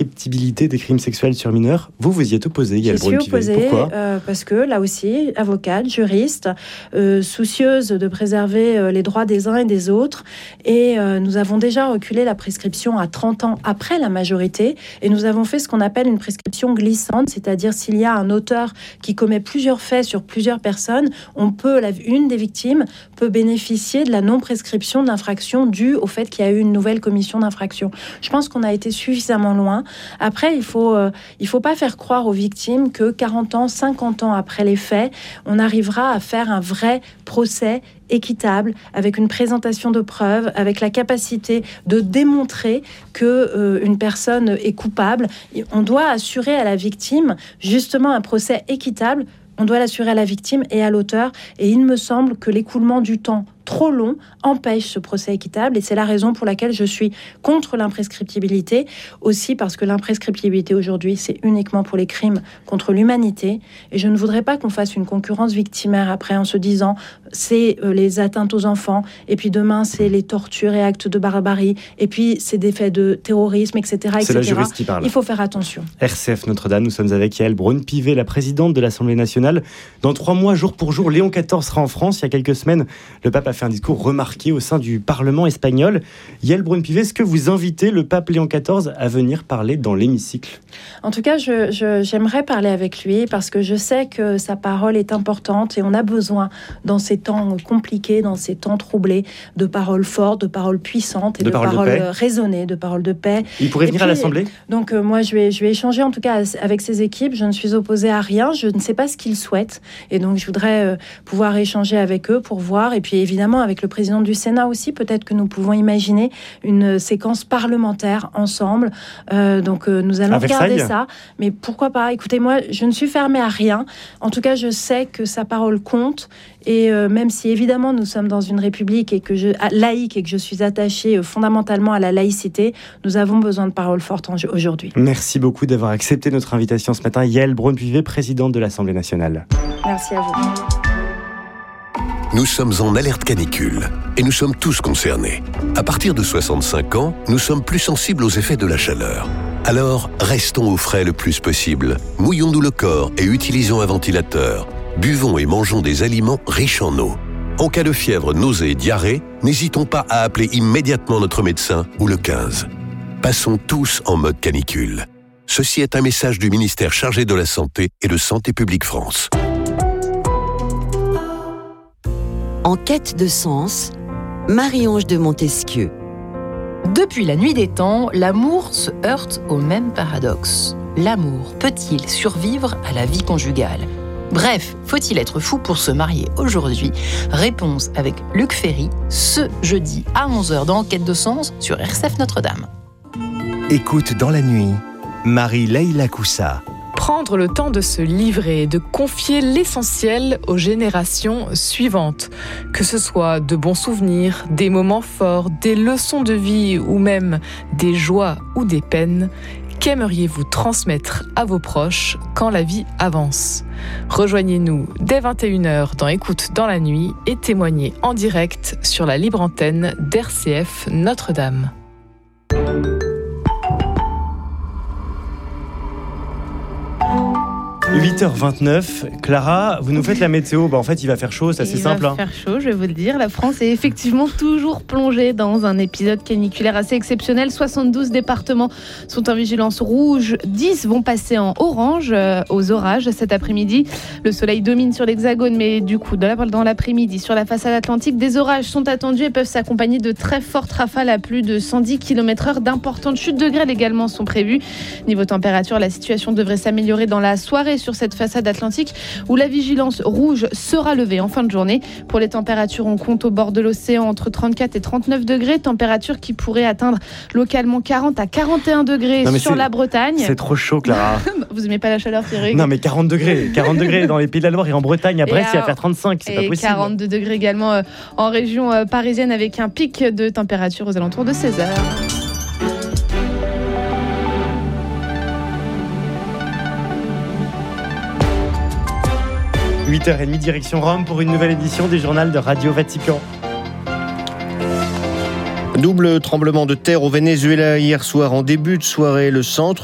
l'imprescriptibilité des crimes sexuels sur mineurs. Vous y êtes opposée, Yael Braun-Pivet. Je suis opposée. Pourquoi ? Parce que, là aussi, avocate, juriste, soucieuse de préserver les droits des uns et des autres. Et nous avons déjà reculé la prescription à 30 ans après la majorité. Et nous avons fait ce qu'on appelle une prescription glissante, c'est-à-dire s'il y a un auteur qui commet plusieurs faits sur plusieurs personnes, une des victimes peut bénéficier de la non-prescription de l'infraction due au fait qu'il y a eu une nouvelle commission d'infraction. Je pense qu'on a été suffisamment loin. Après, il faut pas faire croire aux victimes que 40 ans, 50 ans après les faits, on arrivera à faire un vrai procès équitable, avec une présentation de preuves, avec la capacité de démontrer que une personne est coupable. On doit assurer à la victime justement un procès équitable. On doit l'assurer à la victime et à l'auteur. Et il me semble que l'écoulement du temps trop long empêche ce procès équitable. Et c'est la raison pour laquelle je suis contre l'imprescriptibilité. Aussi parce que l'imprescriptibilité aujourd'hui, c'est uniquement pour les crimes contre l'humanité. Et je ne voudrais pas qu'on fasse une concurrence victimaire après en se disant c'est les atteintes aux enfants, et puis demain c'est les tortures et actes de barbarie, et puis c'est des faits de terrorisme, etc. C'est la juriste qui parle. Il faut faire attention. RCF Notre-Dame, nous sommes avec Yael Braun-Pivet, la présidente de l'Assemblée nationale. Dans 3 mois, jour pour jour, Léon XIV sera en France. Il y a quelques semaines, le pape a fait un discours remarqué au sein du Parlement espagnol. Yael Braun-Pivet, est-ce que vous invitez le pape Léon XIV à venir parler dans l'hémicycle ? En tout cas, j'aimerais parler avec lui parce que je sais que sa parole est importante et on a besoin, dans ces temps compliqués, dans ces temps troublés, de paroles fortes, de paroles puissantes et de paroles raisonnées, de paroles de paix. Il pourrait venir à l'Assemblée ? Donc moi, je vais échanger en tout cas avec ses équipes. Je ne suis opposée à rien. Je ne sais pas ce qu'ils souhaitent. Et donc, je voudrais pouvoir échanger avec eux pour voir. Et puis, évidemment, avec le président du Sénat aussi, peut-être que nous pouvons imaginer une séquence parlementaire ensemble. Donc, nous allons regarder ça. Mais pourquoi pas ? Écoutez, moi, je ne suis fermée à rien. En tout cas, je sais que sa parole compte. Et même si, évidemment, nous sommes dans une république laïque et que je suis attachée fondamentalement à la laïcité, nous avons besoin de paroles fortes aujourd'hui. Merci beaucoup d'avoir accepté notre invitation ce matin. Yael Braun-Pivet, présidente de l'Assemblée nationale. Merci à vous. Nous sommes en alerte canicule et nous sommes tous concernés. À partir de 65 ans, nous sommes plus sensibles aux effets de la chaleur. Alors, restons au frais le plus possible. Mouillons-nous le corps et utilisons un ventilateur. Buvons et mangeons des aliments riches en eau. En cas de fièvre, nausées et diarrhée, n'hésitons pas à appeler immédiatement notre médecin ou le 15. Passons tous en mode canicule. Ceci est un message du ministère chargé de la Santé et de Santé publique France. En quête de sens, Marie-Ange de Montesquieu. Depuis la nuit des temps, l'amour se heurte au même paradoxe. L'amour peut-il survivre à la vie conjugale ? Bref, faut-il être fou pour se marier aujourd'hui ? Réponse avec Luc Ferry, ce jeudi à 11h dans Quête de sens sur RCF Notre-Dame. Écoute dans la nuit, Marie-Leila Coussa. Prendre le temps de se livrer, de confier l'essentiel aux générations suivantes. Que ce soit de bons souvenirs, des moments forts, des leçons de vie ou même des joies ou des peines, qu'aimeriez-vous transmettre à vos proches quand la vie avance ? Rejoignez-nous dès 21h dans Écoute dans la nuit et témoignez en direct sur la libre antenne d'RCF Notre-Dame. 8h29, Clara, vous nous faites la météo. En fait, il va faire chaud, c'est assez simple. Il va faire chaud, je vais vous le dire. La France est effectivement toujours plongée dans un épisode caniculaire assez exceptionnel. 72 départements sont en vigilance rouge. 10 vont passer en orange aux orages cet après-midi. Le soleil domine sur l'Hexagone, mais du coup, dans l'après-midi, sur la façade atlantique, des orages sont attendus et peuvent s'accompagner de très fortes rafales à plus de 110 km/h. D'importantes chutes de grêle également sont prévues. Niveau température, la situation devrait s'améliorer dans la soirée sur cette façade atlantique où la vigilance rouge sera levée en fin de journée. Pour les températures, on compte au bord de l'océan entre 34 et 39 degrés, température qui pourrait atteindre localement 40 à 41 degrés sur la Bretagne. C'est trop chaud, Clara. Vous aimez pas la chaleur, Thierry ? Non, mais 40 degrés dans les Pays de la Loire et en Bretagne. À Brest, il va faire 35, c'est pas possible. Et 42 degrés également en région parisienne avec un pic de température aux alentours de 16h. 8h30, direction Rome pour une nouvelle édition du journal de Radio Vatican. Double tremblement de terre au Venezuela hier soir en début de soirée. Le centre